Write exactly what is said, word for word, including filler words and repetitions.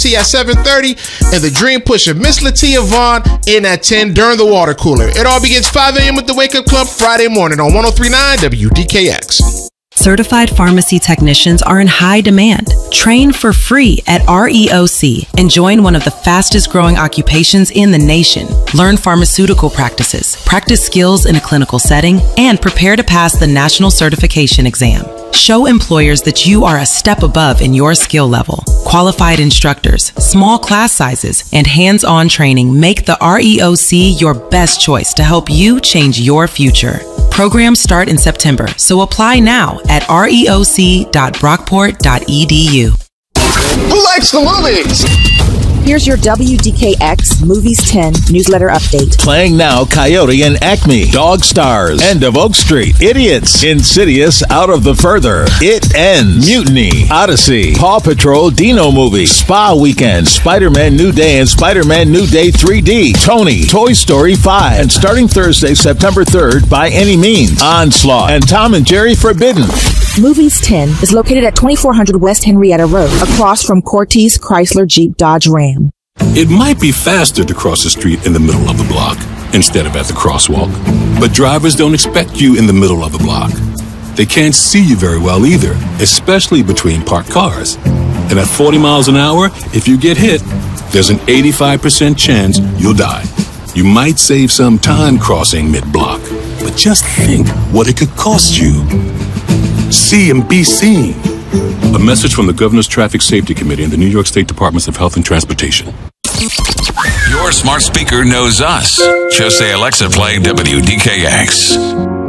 at seven thirty, and the Dream Pusher, Miss Latia Vaughn, in at ten during the water cooler. It all begins five a.m. with the Wake Up Club Friday morning on one oh three point nine W D K X. Certified pharmacy technicians are in high demand. Train for free at R E O C and join one of the fastest growing occupations in the nation. Learn pharmaceutical practices, practice skills in a clinical setting, and prepare to pass the national certification exam. Show employers that you are a step above in your skill level. Qualified instructors, small class sizes, and hands-on training make the R E O C your best choice to help you change your future. Programs start in September, so apply now at reoc dot brockport dot e d u. Who likes the movies? Here's your W D K X Movies ten newsletter update. Playing now, Coyote and Acme, Dog Stars, End of Oak Street, Idiots, Insidious, Out of the Further, It Ends, Mutiny, Odyssey, Paw Patrol, Dino Movie, Spa Weekend, Spider-Man New Day and Spider-Man New Day three D, Tony, Toy Story five, and starting Thursday, September third, By Any Means, Onslaught, and Tom and Jerry Forbidden. Movies ten is located at twenty-four hundred West Henrietta Road, across from Cortez Chrysler Jeep Dodge Ram. It might be faster to cross the street in the middle of the block instead of at the crosswalk, but drivers don't expect you in the middle of the block. They can't see you very well either, especially between parked cars. And at forty miles an hour, if you get hit, there's an eighty-five percent chance you'll die. You might save some time crossing mid-block, but just think what it could cost you. See and be seen. A message from the Governor's Traffic Safety Committee and the New York State Departments of Health and Transportation. Your smart speaker knows us. Just say, Alexa, play W D K X.